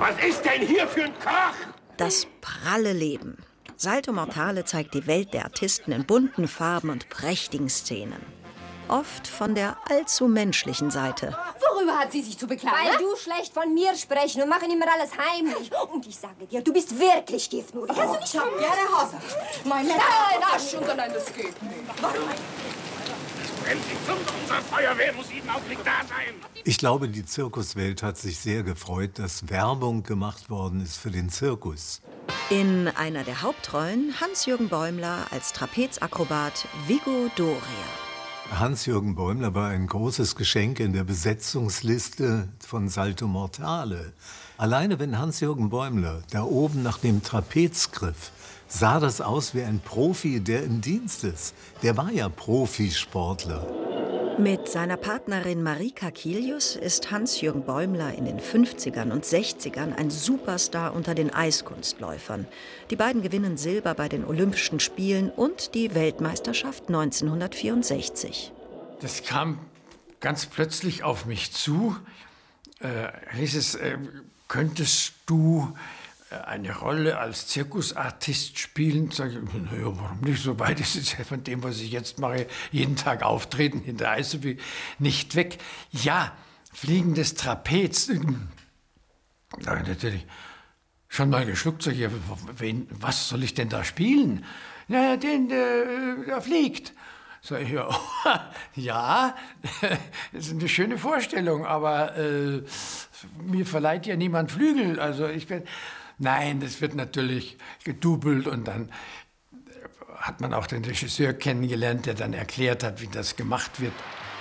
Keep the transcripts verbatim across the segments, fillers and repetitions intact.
Was ist denn hier für ein Krach? Das pralle Leben. Salto Mortale zeigt die Welt der Artisten in bunten Farben und prächtigen Szenen. Oft von der allzu menschlichen Seite. Worüber hat sie sich zu beklagen? Weil du schlecht von mir sprechen und machen immer alles heimlich. Und ich sage dir, du bist wirklich Giftnudel. Kannst du nicht kommen? Ja, der Hase. Mein Nein, Arsch. Und nein, das geht nicht. Warum? Es brennt die Zunge. Unsere Feuerwehr muss jeden Augenblick da sein. Ich glaube, die Zirkuswelt hat sich sehr gefreut, dass Werbung gemacht worden ist für den Zirkus. In einer der Hauptrollen Hans-Jürgen Bäumler als Trapezakrobat Viggo Doria. Hans-Jürgen Bäumler war ein großes Geschenk in der Besetzungsliste von Salto Mortale. Alleine wenn Hans-Jürgen Bäumler da oben nach dem Trapez griff, sah das aus wie ein Profi, der im Dienst ist. Der war ja Profisportler. Mit seiner Partnerin Marika Kilius ist Hans-Jürgen Bäumler in den fünfzigern und sechzigern ein Superstar unter den Eiskunstläufern. Die beiden gewinnen Silber bei den Olympischen Spielen und die Weltmeisterschaft neunzehnhundertvierundsechzig. Das kam ganz plötzlich auf mich zu. Äh, hieß es, äh, könntest du eine Rolle als Zirkusartist spielen? Sag ich, naja, warum nicht? So weit ist es ja von dem, was ich jetzt mache, jeden Tag auftreten in der Eishockey, nicht weg. Ja, fliegendes Trapez. Da natürlich schon mal geschluckt, sag ich, wen, was soll ich denn da spielen? Naja, den, der, der fliegt. Sag ich, ja, ja, das ist eine schöne Vorstellung, aber äh, mir verleiht ja niemand Flügel. Also ich bin, nein, das wird natürlich gedoubelt und dann hat man auch den Regisseur kennengelernt, der dann erklärt hat, wie das gemacht wird.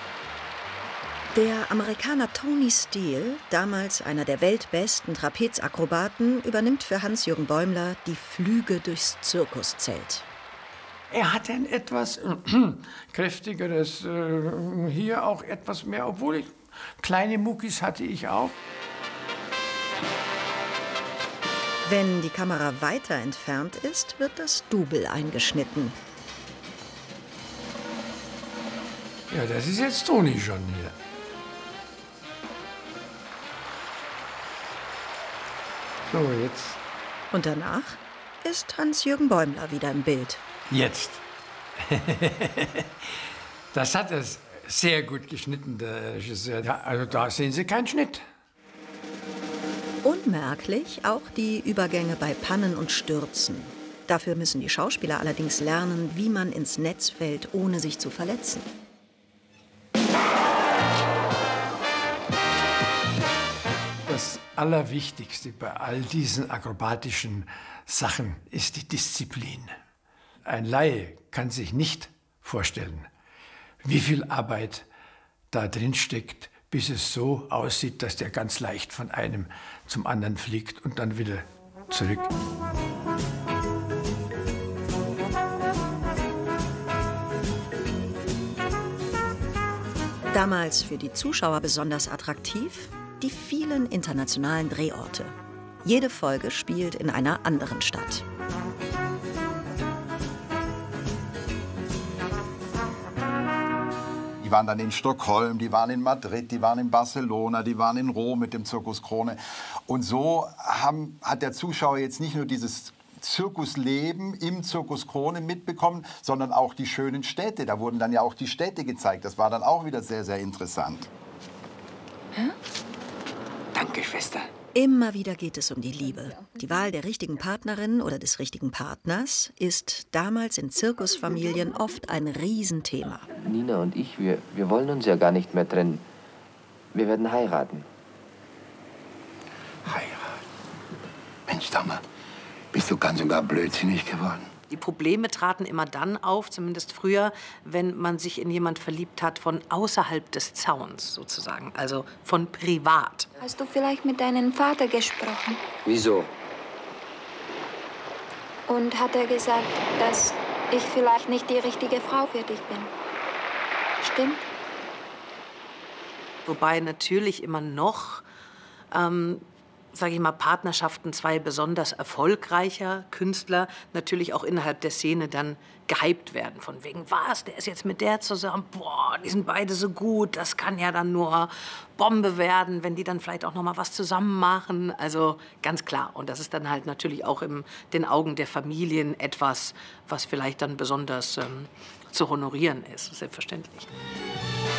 Der Amerikaner Tony Steele, damals einer der weltbesten Trapezakrobaten, übernimmt für Hans-Jürgen Bäumler die Flüge durchs Zirkuszelt. Er hatte ein etwas äh, kräftigeres, äh, hier auch etwas mehr, obwohl ich kleine Muckis hatte ich auch. Wenn die Kamera weiter entfernt ist, wird das Double eingeschnitten. Ja, das ist jetzt Toni schon hier. So, jetzt. Und danach ist Hans-Jürgen Bäumler wieder im Bild. Jetzt. Das hat er sehr gut geschnitten, der Regisseur. Ja, also da sehen Sie keinen Schnitt. Unmerklich auch die Übergänge bei Pannen und Stürzen. Dafür müssen die Schauspieler allerdings lernen, wie man ins Netz fällt, ohne sich zu verletzen. Das Allerwichtigste bei all diesen akrobatischen Sachen ist die Disziplin. Ein Laie kann sich nicht vorstellen, wie viel Arbeit da drin steckt, bis es so aussieht, dass der ganz leicht von einem zum anderen fliegt und dann wieder zurück. Damals für die Zuschauer besonders attraktiv die vielen internationalen Drehorte. Jede Folge spielt in einer anderen Stadt. Die waren dann in Stockholm, die waren in Madrid, die waren in Barcelona, die waren in Rom mit dem Zirkus Krone. Und so haben, hat der Zuschauer jetzt nicht nur dieses Zirkusleben im Zirkus Krone mitbekommen, sondern auch die schönen Städte. Da wurden dann ja auch die Städte gezeigt. Das war dann auch wieder sehr, sehr interessant. Hm? Danke, Schwester. Immer wieder geht es um die Liebe. Die Wahl der richtigen Partnerin oder des richtigen Partners ist damals in Zirkusfamilien oft ein Riesenthema. Nina und ich, wir, wir wollen uns ja gar nicht mehr trennen. Wir werden heiraten. Heiraten? Mensch, sag mal, bist du ganz und gar blödsinnig geworden? Die Probleme traten immer dann auf, zumindest früher, wenn man sich in jemand verliebt hat von außerhalb des Zauns sozusagen, also von privat. Hast du vielleicht mit deinem Vater gesprochen? Wieso? Und hat er gesagt, dass ich vielleicht nicht die richtige Frau für dich bin? Stimmt? Wobei natürlich immer noch ähm, sage ich mal, Partnerschaften zwei besonders erfolgreicher Künstler natürlich auch innerhalb der Szene dann gehypt werden. Von wegen, was, der ist jetzt mit der zusammen, boah, die sind beide so gut, das kann ja dann nur Bombe werden, wenn die dann vielleicht auch noch mal was zusammen machen. Also ganz klar. Und das ist dann halt natürlich auch in den Augen der Familien etwas, was vielleicht dann besonders ähm, zu honorieren ist, selbstverständlich.